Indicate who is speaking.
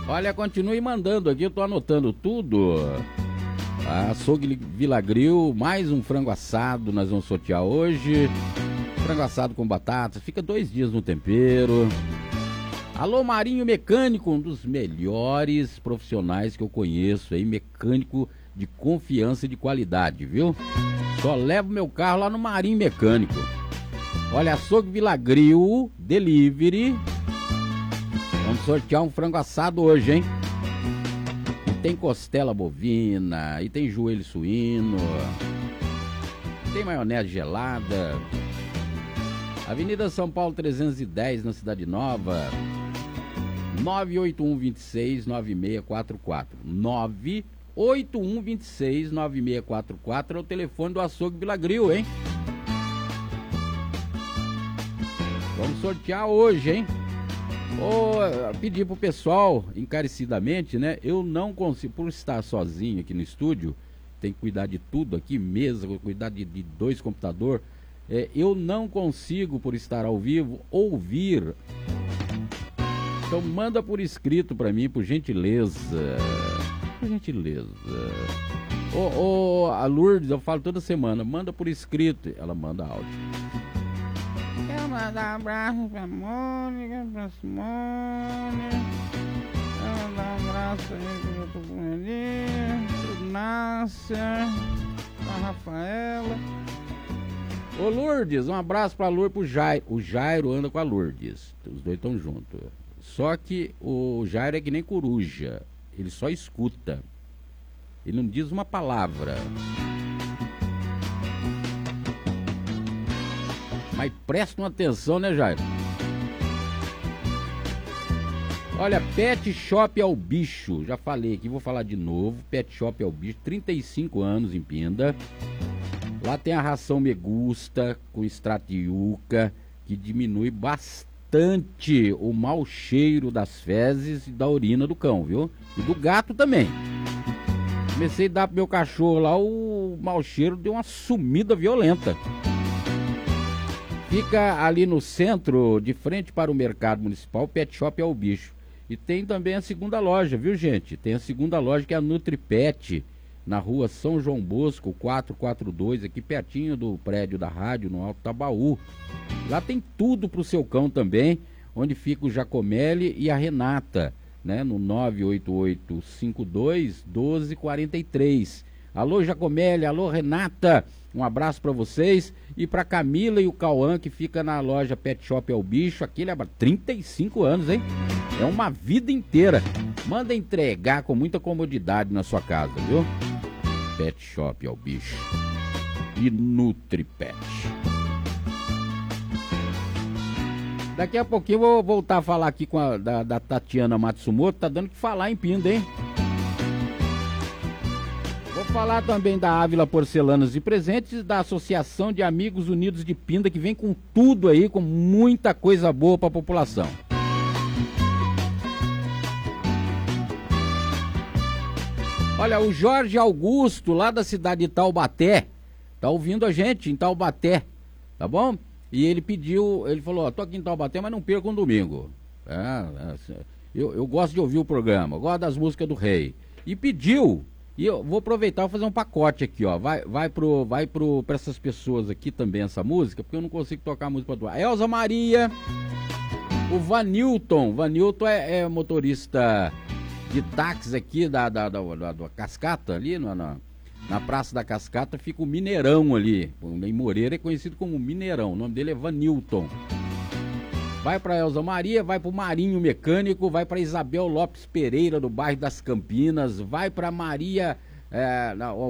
Speaker 1: Olha, continue mandando aqui, eu tô anotando tudo. Açougue Vila Grill, mais um frango assado nós vamos sortear hoje. Frango assado com batata, fica 2 dias no tempero. Alô, Marinho Mecânico, um dos melhores profissionais que eu conheço aí, mecânico de confiança e de qualidade, viu? Só levo meu carro lá no Marinho Mecânico. Olha, Açougue Vila Grill, delivery. Vamos sortear um frango assado hoje, hein? E tem costela bovina, e tem joelho suíno, tem maionese gelada. Avenida São Paulo 310, na Cidade Nova. 981269644. 981269644 é o telefone do Açougue Vila Grill, hein? Vamos sortear hoje, hein? Pedir pro pessoal, encarecidamente, né? Eu não consigo, por estar sozinho aqui no estúdio, tem que cuidar de tudo aqui, mesa, cuidar de 2 computadores. Eu não consigo, por estar ao vivo, ouvir. Então manda por escrito para mim, por gentileza. Por gentileza. A Lourdes, eu falo toda semana, manda por escrito. Ela manda áudio. Quero mandar um abraço pra Mônica, pra Simone. Quero mandar um abraço aí pro pro Nácia, pra Rafaela. Ô Lourdes, um abraço pra Lourdes, pro Jairo. O Jairo anda com a Lourdes. Os dois estão juntos. Só que o Jairo é que nem coruja. Ele só escuta. Ele não diz uma palavra. Mas prestam atenção, né, Jairo? Olha, Pet Shop é o bicho. Já falei aqui, vou falar de novo. Pet Shop é o bicho, 35 anos em Pinda. Lá tem a ração Megusta com extrato de yuca, que diminui bastante o mau cheiro das fezes e da urina do cão, viu? E do gato também. Comecei a dar pro meu cachorro lá, o mau cheiro deu uma sumida violenta. Fica ali no centro, de frente para o mercado municipal. Pet Shop é o bicho. E tem também a segunda loja, viu, gente? Tem a segunda loja, que é a NutriPet, na rua São João Bosco, 442, aqui pertinho do prédio da rádio, no Alto Tabaú. Lá tem tudo pro seu cão também, onde fica o Jacomelli e a Renata, né? No 988521243. Alô, Jacomelli, alô, Renata, um abraço para vocês. E para Camila e o Cauã, que fica na loja Pet Shop é o bicho, aquele é 35 anos, hein? É uma vida inteira. Manda entregar com muita comodidade na sua casa, viu? Pet Shop é o bicho. E NutriPet. Daqui a pouquinho eu vou voltar a falar aqui com da Tatiana Matsumoto. Tá dando que falar em Pinda, hein? Vou falar também da Ávila Porcelanas e Presentes, da Associação de Amigos Unidos de Pinda, que vem com tudo aí, com muita coisa boa para a população. Olha, o Jorge Augusto, lá da cidade de Taubaté, tá ouvindo a gente em Taubaté, tá bom? E ele pediu, ele falou, ó, tô aqui em Taubaté, mas não perca um domingo. Eu gosto de ouvir o programa, eu gosto das músicas do Rei. E pediu, e eu vou aproveitar e fazer um pacote aqui, ó. Vai pra essas pessoas aqui também essa música, porque eu não consigo tocar a música pra doar. Elza Maria, o Vanilton é motorista de táxi aqui da Cascata, ali na Praça da Cascata fica o Mineirão ali. Em Moreira é conhecido como Mineirão, o nome dele é Vanilton. Vai para Elza Maria, vai para o Marinho Mecânico, vai para Isabel Lopes Pereira, do bairro das Campinas, vai para Maria,